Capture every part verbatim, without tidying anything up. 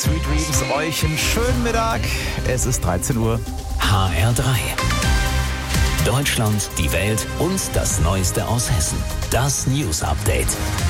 Sweet Dreams, euch einen schönen Mittag. Es ist dreizehn Uhr. H R drei. Deutschland, die Welt und das Neueste aus Hessen. Das News Update.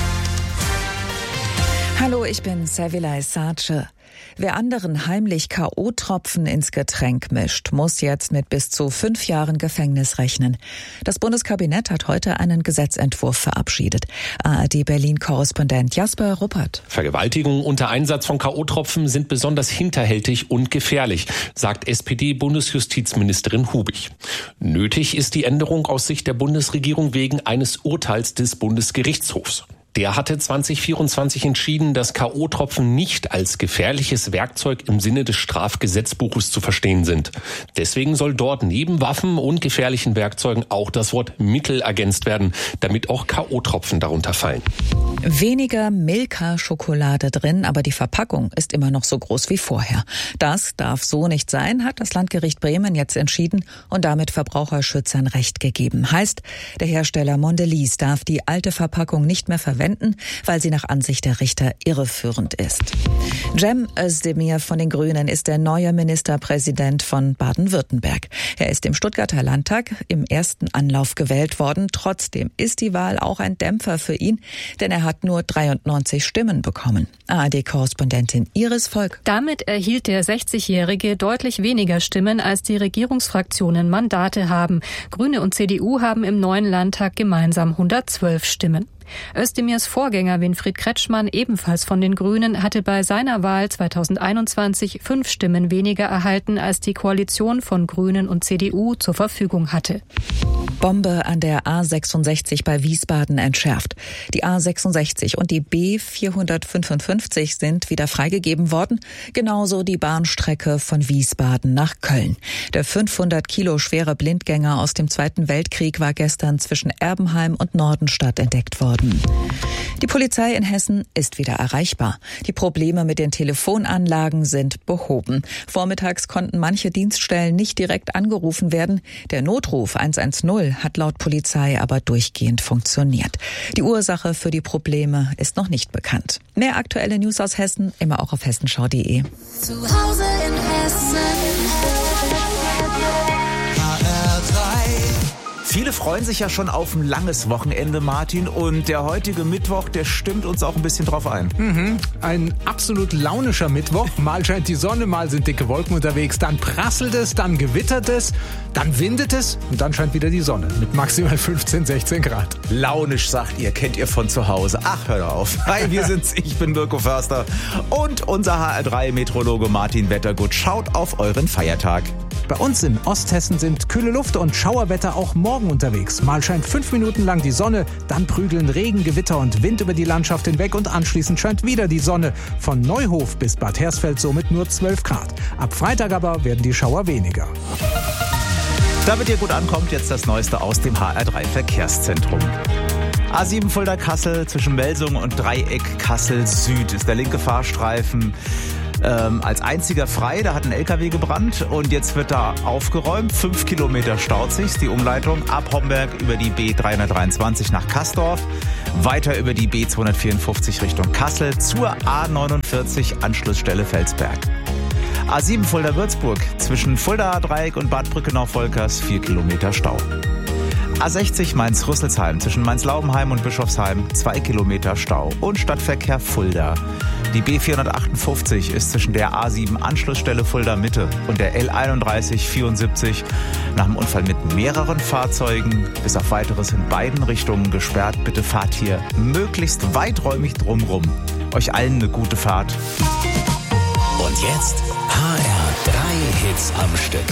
Hallo, ich bin Servilay Sace. Wer anderen heimlich K O-Tropfen ins Getränk mischt, muss jetzt mit bis zu fünf Jahren Gefängnis rechnen. Das Bundeskabinett hat heute einen Gesetzentwurf verabschiedet. A R D-Berlin-Korrespondent Jasper Ruppert. Vergewaltigungen unter Einsatz von K O-Tropfen sind besonders hinterhältig und gefährlich, sagt S P D-Bundesjustizministerin Hubig. Nötig ist die Änderung aus Sicht der Bundesregierung wegen eines Urteils des Bundesgerichtshofs. Der hatte zwanzig vierundzwanzig entschieden, dass K O-Tropfen nicht als gefährliches Werkzeug im Sinne des Strafgesetzbuches zu verstehen sind. Deswegen soll dort neben Waffen und gefährlichen Werkzeugen auch das Wort Mittel ergänzt werden, damit auch K O-Tropfen darunter fallen. Weniger Milka-Schokolade drin, aber die Verpackung ist immer noch so groß wie vorher. Das darf so nicht sein, hat das Landgericht Bremen jetzt entschieden und damit Verbraucherschützern Recht gegeben. Heißt, der Hersteller Mondelez darf die alte Verpackung nicht mehr verwenden, weil sie nach Ansicht der Richter irreführend ist. Cem Özdemir von den Grünen ist der neue Ministerpräsident von Baden-Württemberg. Er ist im Stuttgarter Landtag im ersten Anlauf gewählt worden. Trotzdem ist die Wahl auch ein Dämpfer für ihn, denn er hat nur dreiundneunzig Stimmen bekommen. A R D-Korrespondentin Iris Volk. Damit erhielt der sechzigjährige deutlich weniger Stimmen, als die Regierungsfraktionen Mandate haben. Grüne und C D U haben im neuen Landtag gemeinsam hundertzwölf Stimmen. Özdemirs Vorgänger Winfried Kretschmann, ebenfalls von den Grünen, hatte bei seiner Wahl zweitausendeinundzwanzig fünf Stimmen weniger erhalten, als die Koalition von Grünen und C D U zur Verfügung hatte. Bombe an der A sechsundsechzig bei Wiesbaden entschärft. Die A sechsundsechzig und die B vierhundertfünfundfünfzig sind wieder freigegeben worden, genauso die Bahnstrecke von Wiesbaden nach Köln. Der fünfhundert Kilo schwere Blindgänger aus dem Zweiten Weltkrieg war gestern zwischen Erbenheim und Nordenstadt entdeckt worden. Die Polizei in Hessen ist wieder erreichbar. Die Probleme mit den Telefonanlagen sind behoben. Vormittags konnten manche Dienststellen nicht direkt angerufen werden. Der Notruf eins eins null hat laut Polizei aber durchgehend funktioniert. Die Ursache für die Probleme ist noch nicht bekannt. Mehr aktuelle News aus Hessen immer auch auf hessenschau punkt de. Zu Hause in Hessen. H R drei. Viele freuen sich ja schon auf ein langes Wochenende, Martin. Und der heutige Mittwoch, der stimmt uns auch ein bisschen drauf ein. Mhm. Ein absolut launischer Mittwoch. Mal scheint die Sonne, mal sind dicke Wolken unterwegs. Dann prasselt es, dann gewittert es, dann windet es und dann scheint wieder die Sonne mit maximal fünfzehn, sechzehn Grad. Launisch, sagt ihr, kennt ihr von zu Hause. Ach, hör doch auf. Hi, wir sind's. Ich bin Mirko Förster. Und unser H R drei Meteorologe Martin Wettergut schaut auf euren Feiertag. Bei uns in Osthessen sind kühle Luft und Schauerwetter auch morgen unterwegs. Mal scheint fünf Minuten lang die Sonne, dann prügeln Regen, Gewitter und Wind über die Landschaft hinweg und anschließend scheint wieder die Sonne. Von Neuhof bis Bad Hersfeld somit nur zwölf Grad. Ab Freitag aber werden die Schauer weniger. Damit ihr gut ankommt, jetzt das Neueste aus dem H R drei Verkehrszentrum. A sieben Fulda-Kassel zwischen Melsungen und Dreieck Kassel Süd ist der linke Fahrstreifen ähm, als einziger frei. Da hat ein L K W gebrannt und jetzt wird da aufgeräumt. Fünf Kilometer staut sich die Umleitung ab Homberg über die B dreihundertdreiundzwanzig nach Kastorf, weiter über die B zweihundertvierundfünfzig Richtung Kassel zur A neunundvierzig Anschlussstelle Felsberg. A sieben Fulda-Würzburg zwischen Fulda-Dreieck und Bad Brückenau-Volkers vier Kilometer Stau. A sechzig Mainz-Rüsselsheim zwischen Mainz-Laubenheim und Bischofsheim zwei Kilometer Stau und Stadtverkehr Fulda. Die B vierhundertachtundfünfzig ist zwischen der A sieben Anschlussstelle Fulda Mitte und der L einunddreißig vierundsiebzig nach dem Unfall mit mehreren Fahrzeugen bis auf weiteres in beiden Richtungen gesperrt. Bitte fahrt hier möglichst weiträumig drumrum. Euch allen eine gute Fahrt. Und jetzt H R drei Hits am Stück.